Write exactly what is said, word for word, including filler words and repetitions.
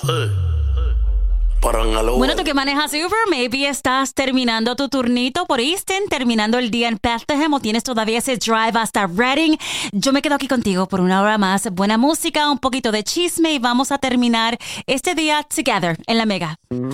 Bueno, tú que manejas Uber, maybe estás terminando tu turnito por Easton, terminando el día en Bethlehem o tienes todavía ese drive hasta Reading. Yo me quedo aquí contigo por una hora más. Buena música, un poquito de chisme y vamos a terminar este día together en La Mega.